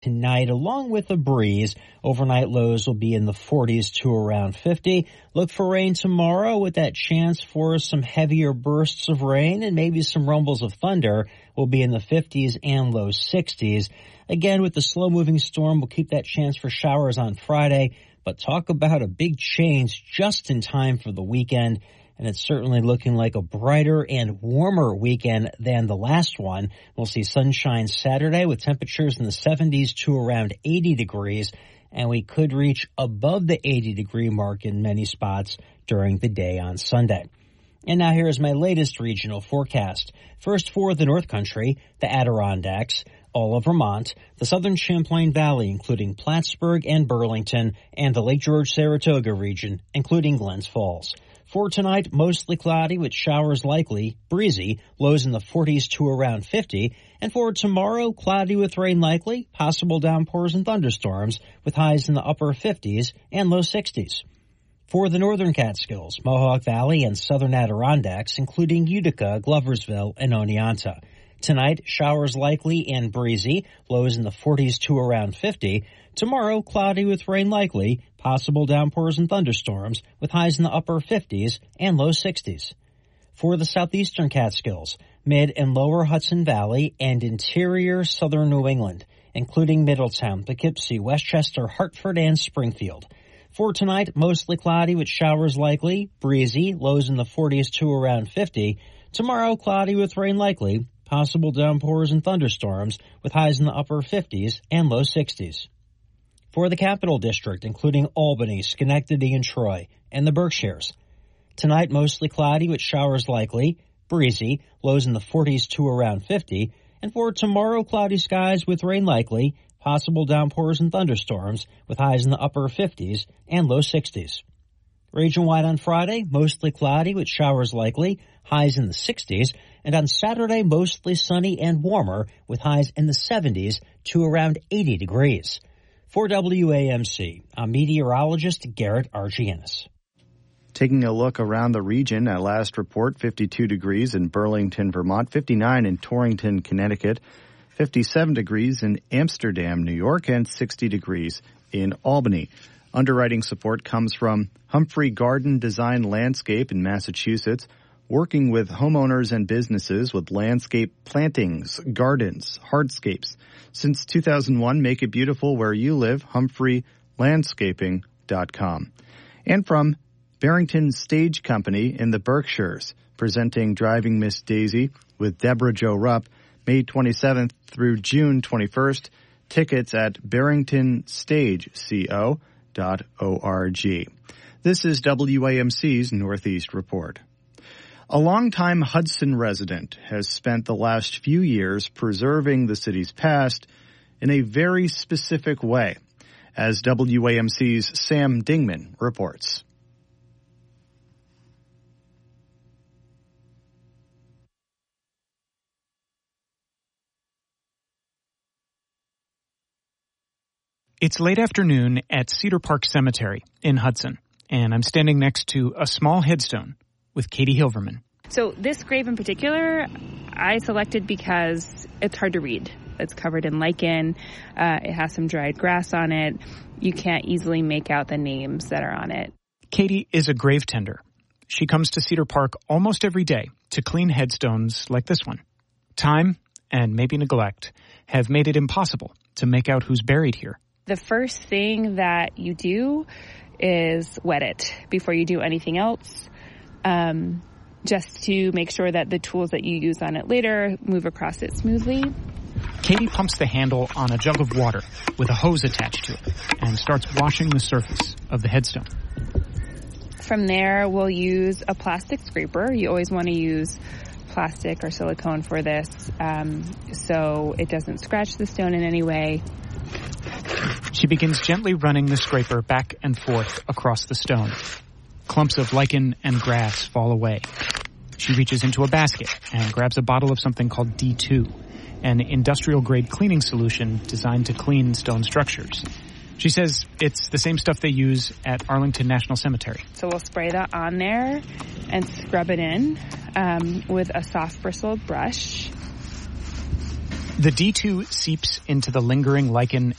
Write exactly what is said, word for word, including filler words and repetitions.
tonight, along with a breeze. Overnight lows will be in the forties to around fifty. Look for rain tomorrow with that chance for some heavier bursts of rain and maybe some rumbles of thunder. Will be in the fifties and low sixties. Again, with the slow-moving storm, we'll keep that chance for showers on Friday. But talk about a big change just in time for the weekend. And it's certainly looking like a brighter and warmer weekend than the last one. We'll see sunshine Saturday with temperatures in the seventies to around eighty degrees. And we could reach above the eighty degree mark in many spots during the day on Sunday. And now here is my latest regional forecast. First for the North Country, the Adirondacks, all of Vermont, the southern Champlain Valley, including Plattsburgh and Burlington, and the Lake George-Saratoga region, including Glens Falls. For tonight, mostly cloudy with showers likely, breezy, lows in the forties to around fifty. And for tomorrow, cloudy with rain likely, possible downpours and thunderstorms with highs in the upper fifties and low sixties. For the northern Catskills, Mohawk Valley and southern Adirondacks, including Utica, Gloversville, and Oneonta. Tonight, showers likely and breezy, lows in the forties to around fifty. Tomorrow, cloudy with rain likely, possible downpours and thunderstorms with highs in the upper fifties and low sixties. For the southeastern Catskills, mid and lower Hudson Valley and interior southern New England, including Middletown, Poughkeepsie, Westchester, Hartford, and Springfield. For tonight, mostly cloudy with showers likely, breezy, lows in the forties to around fifty. Tomorrow, cloudy with rain likely, possible downpours and thunderstorms with highs in the upper fifties and low sixties. For the Capital District, including Albany, Schenectady, and Troy, and the Berkshires. Tonight, mostly cloudy with showers likely, breezy, lows in the forties to around fifty. And for tomorrow, cloudy skies with rain likely, possible downpours and thunderstorms with highs in the upper fifties and low sixties. Region-wide on Friday, mostly cloudy with showers likely, highs in the sixties. And on Saturday, mostly sunny and warmer with highs in the seventies to around eighty degrees. For W A M C, I'm meteorologist Garrett Argianis. Taking a look around the region, at last report, fifty-two degrees in Burlington, Vermont, fifty-nine in Torrington, Connecticut, fifty-seven degrees in Amsterdam, New York, and sixty degrees in Albany. Underwriting support comes from Humphrey Garden Design Landscape in Massachusetts, working with homeowners and businesses with landscape plantings, gardens, hardscapes. Since two thousand one, make it beautiful where you live, humphrey landscaping dot com. And from Barrington Stage Company in the Berkshires, presenting Driving Miss Daisy with Deborah Jo Rupp, May twenty-seventh through June twenty-first. Tickets at barrington stage co dot org. This is W A M C's Northeast Report. A longtime Hudson resident has spent the last few years preserving the city's past in a very specific way, as W A M C's Sam Dingman reports. It's late afternoon at Cedar Park Cemetery in Hudson, and I'm standing next to a small headstone with Katie Hilverman. So this grave in particular, I selected because it's hard to read. It's covered in lichen. Uh, it has some dried grass on it. You can't easily make out the names that are on it. Katie is a grave tender. She comes to Cedar Park almost every day to clean headstones like this one. Time, and maybe neglect, have made it impossible to make out who's buried here. The first thing that you do is wet it before you do anything else. Um, just to make sure that the tools that you use on it later move across it smoothly. Katie pumps the handle on a jug of water with a hose attached to it and starts washing the surface of the headstone. From there, we'll use a plastic scraper. You always want to use plastic or silicone for this, um, so it doesn't scratch the stone in any way. She begins gently running the scraper back and forth across the stone. Clumps of lichen and grass fall away. She reaches into a basket and grabs a bottle of something called D two, an industrial-grade cleaning solution designed to clean stone structures. She says it's the same stuff they use at Arlington National Cemetery. So we'll spray that on there and scrub it in um, with a soft bristled brush. The D two seeps into the lingering lichen